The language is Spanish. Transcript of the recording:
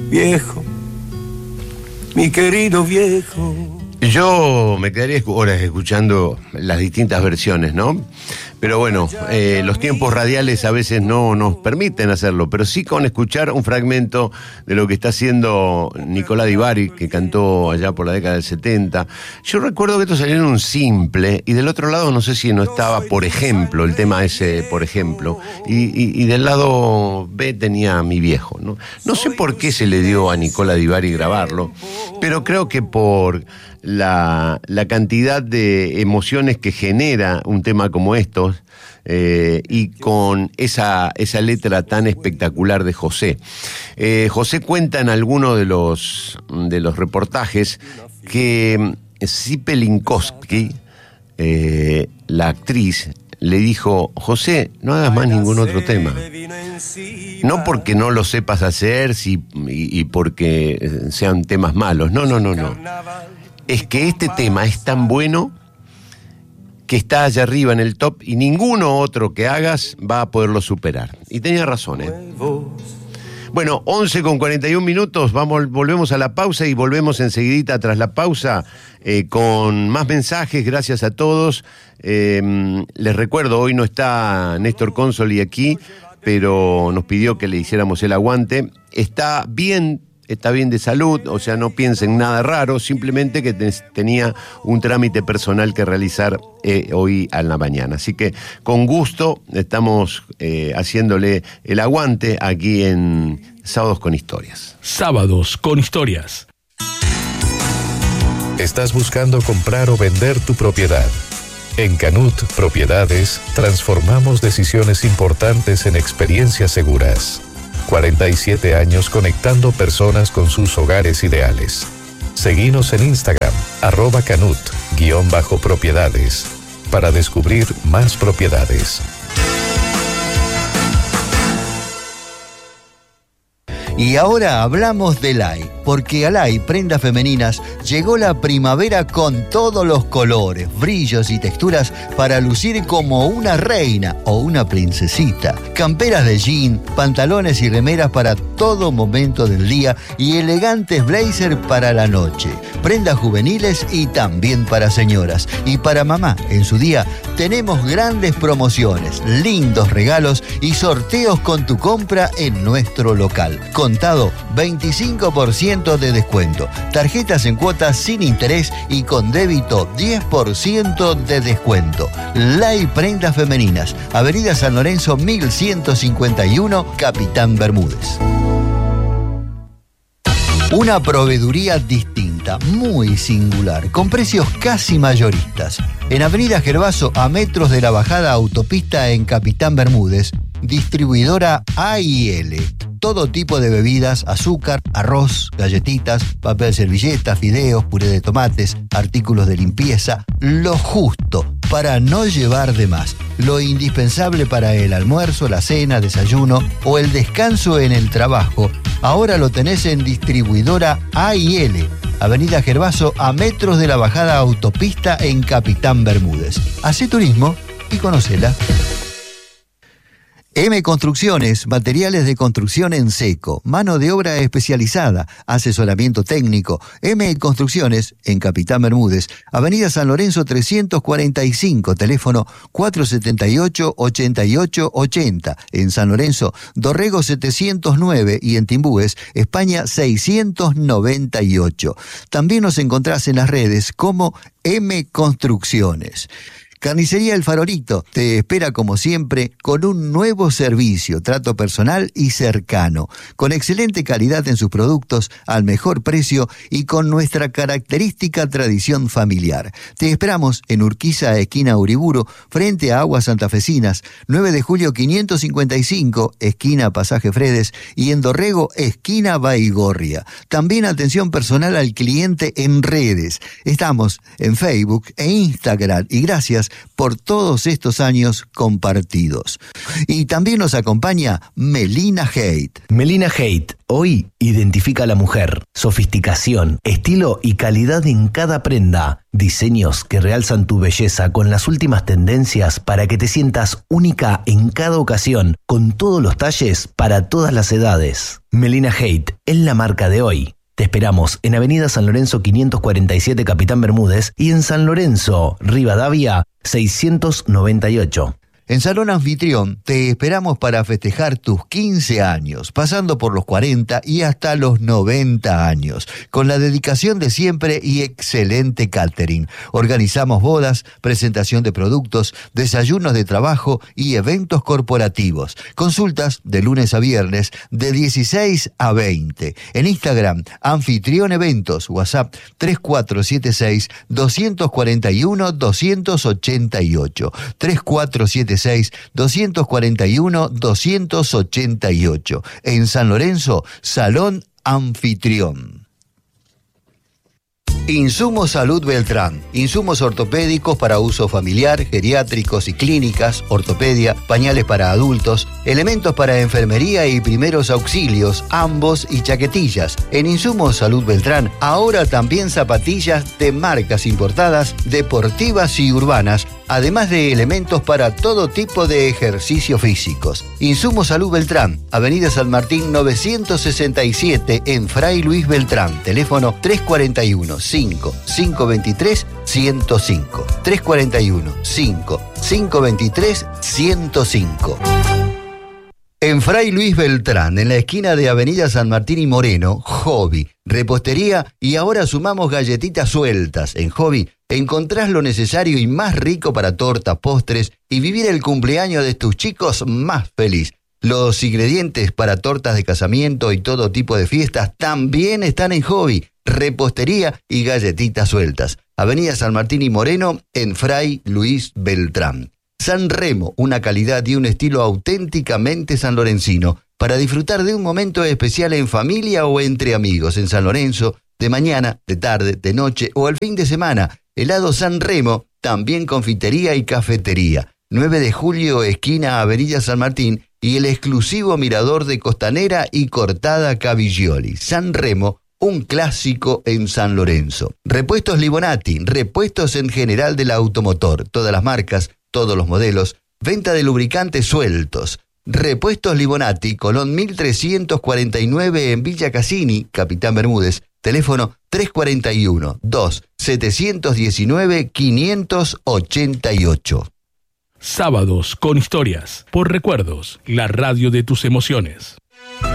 viejo, mi querido viejo. Yo me quedaría horas escuchando las distintas versiones, ¿no? Pero bueno, los tiempos radiales a veces no nos permiten hacerlo, pero sí con escuchar un fragmento de lo que está haciendo Nicolás Di Bari, que cantó allá por la década del 70. Yo recuerdo que esto salió en un simple, y del otro lado no sé si no estaba, por ejemplo, el tema ese, por ejemplo, y del lado B tenía Mi Viejo, ¿no? No sé por qué se le dio a Nicolás Di Bari grabarlo, pero creo que por la cantidad de emociones que genera un tema como estos, y con esa letra tan espectacular de José. José cuenta en alguno de los reportajes que Zipe Linkowski, la actriz, le dijo: José, no hagas más ningún otro tema. No porque no lo sepas hacer y porque sean temas malos. No. Es que este tema es tan bueno que está allá arriba en el top y ninguno otro que hagas va a poderlo superar. Y tenía razón, ¿eh? Bueno, 11:41, volvemos a la pausa y volvemos enseguidita tras la pausa con más mensajes. Gracias a todos. Les recuerdo, hoy no está Néstor Consoli aquí, pero nos pidió que le hiciéramos el aguante. Está bien de salud, o sea, no piensen nada raro, simplemente que tenía un trámite personal que realizar hoy a la mañana. Así que con gusto estamos haciéndole el aguante aquí en Sábados con Historias. Sábados con Historias. ¿Estás buscando comprar o vender tu propiedad? En Canut Propiedades transformamos decisiones importantes en experiencias seguras. 47 años conectando personas con sus hogares ideales. Seguinos en Instagram, @Canut_propiedades, para descubrir más propiedades. Y ahora hablamos de LAI, porque a LAI Prendas Femeninas llegó la primavera con todos los colores, brillos y texturas para lucir como una reina o una princesita. Camperas de jean, pantalones y remeras para todo momento del día y elegantes blazers para la noche. Prendas juveniles y también para señoras. Y para mamá, en su día, tenemos grandes promociones, lindos regalos y sorteos con tu compra en nuestro local. Contado, 25% de descuento. Tarjetas en cuotas sin interés y con débito 10% de descuento. LAI Prendas Femeninas, Avenida San Lorenzo 1151, Capitán Bermúdez. Una proveeduría distinta, muy singular, con precios casi mayoristas. En Avenida Gervaso, a metros de la bajada autopista en Capitán Bermúdez, distribuidora A&L. Todo tipo de bebidas, azúcar, arroz, galletitas, papel servilleta, fideos, puré de tomates, artículos de limpieza, lo justo para no llevar de más. Lo indispensable para el almuerzo, la cena, desayuno o el descanso en el trabajo. Ahora lo tenés en distribuidora A&L. Avenida Gervaso, a metros de la bajada autopista en Capitán Bermúdez. Hacé turismo y conocela. M Construcciones, materiales de construcción en seco, mano de obra especializada, asesoramiento técnico. M Construcciones, en Capitán Bermúdez, Avenida San Lorenzo 345, teléfono 478-8880. En San Lorenzo, Dorrego 709 y en Timbúes, España 698. También nos encontrás en las redes como M Construcciones. Carnicería El Farolito te espera como siempre con un nuevo servicio, trato personal y cercano, con excelente calidad en sus productos, al mejor precio y con nuestra característica tradición familiar. Te esperamos en Urquiza, esquina Uriburu, frente a Aguas Santafesinas, 9 de julio 555, esquina Pasaje Fredes, y en Dorrego, esquina Baigorria. También atención personal al cliente en redes. Estamos en Facebook e Instagram y gracias por todos estos años compartidos. Y también nos acompaña Melina Haidt. Melina Haidt, hoy identifica a la mujer. Sofisticación, estilo y calidad en cada prenda. Diseños que realzan tu belleza con las últimas tendencias para que te sientas única en cada ocasión, con todos los talles para todas las edades. Melina Haidt es la marca de hoy. Te esperamos en Avenida San Lorenzo 547 Capitán Bermúdez y en San Lorenzo, Rivadavia 698. En Salón Anfitrión te esperamos para festejar tus 15 años, pasando por los 40 y hasta los 90 años, con la dedicación de siempre y excelente catering. Organizamos bodas, presentación de productos, desayunos de trabajo y eventos corporativos. Consultas de lunes a viernes de 16 a 20. En Instagram, Anfitrión Eventos, WhatsApp 3476-241-288. 3476-241-288. En San Lorenzo, Salón Anfitrión. Insumos Salud Beltrán. Insumos ortopédicos para uso familiar, geriátricos y clínicas, ortopedia, pañales para adultos, elementos para enfermería y primeros auxilios, ambos y chaquetillas. En Insumos Salud Beltrán, ahora también zapatillas de marcas importadas, deportivas y urbanas, además de elementos para todo tipo de ejercicios físicos. Insumos Salud Beltrán, Avenida San Martín 967 en Fray Luis Beltrán. Teléfono 341-5-523-105. 341-5-523-105. En Fray Luis Beltrán, en la esquina de Avenida San Martín y Moreno, Hobby, repostería y ahora sumamos galletitas sueltas. En Hobby encontrás lo necesario y más rico para tortas, postres y vivir el cumpleaños de tus chicos más feliz. Los ingredientes para tortas de casamiento y todo tipo de fiestas también están en Hobby, repostería y galletitas sueltas. Avenida San Martín y Moreno, en Fray Luis Beltrán. San Remo, una calidad y un estilo auténticamente sanlorencino, para disfrutar de un momento especial en familia o entre amigos. En San Lorenzo, de mañana, de tarde, de noche o el fin de semana. Helado San Remo, también confitería y cafetería. 9 de julio, esquina Avenida San Martín y el exclusivo mirador de Costanera y Cortada Caviglioli. San Remo, un clásico en San Lorenzo. Repuestos Libonati, repuestos en general del automotor, todas las marcas, todos los modelos, venta de lubricantes sueltos. Repuestos Libonati, Colón 1349 en Villa Cassini, Capitán Bermúdez. Teléfono 341-2-719-588. Sábados con historias. Por Recuerdos, la radio de tus emociones.